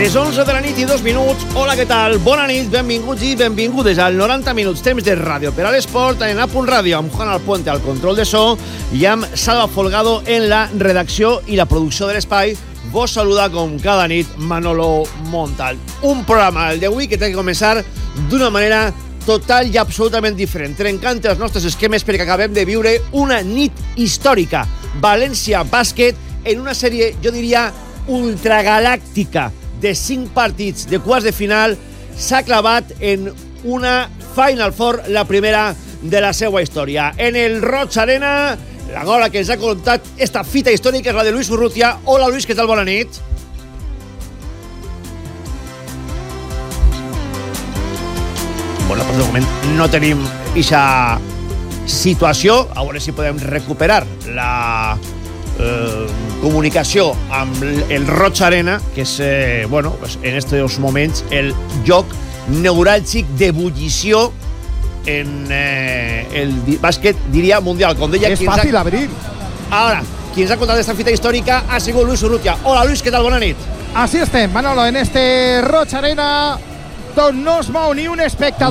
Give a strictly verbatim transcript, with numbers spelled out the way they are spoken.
Les onze de la nit i dos minuts. Hola, què tal? Bona nit, benvinguts i benvingudes al noranta minuts temps de ràdio per a l'esport en A Punt Ràdio, amb Juan Alpuente al control de so i amb Salva Folgado en la redacció i la producció de l'espai. Vos saluda com cada nit Manolo Montal. Un programa, el d'avui, que té que començar d'una manera total i absolutament diferent, trencant els nostres esquemes perquè acabem de viure una nit històrica. València Bàsquet en una sèrie, jo diria, ultragalàctica de cinc partits de quarts de final s'ha clavat en una Final Four, la primera de la seva història. En el Roig Arena, la gola que ens ha contat esta fita històrica és la de Luis Urrutia. Hola, Luis, què tal? Bona nit. Bueno, per de moment no tenim aquesta situació. A veure si podem recuperar la eh, comunicació amb el Roig Arena, que és, eh, bueno, pues en estos moments el lloc neuràlgic d'ebullició en eh, el bàsquet, diria, mundial. Com deia, és fàcil ha... abrir. Ara, qui ens ha contat esta fita històrica ha sigut Luis Urrutia. Hola, Luis, què tal? Bona nit. Así estem, Manolo, en este Roig Arena, on no es mou ni un espectador.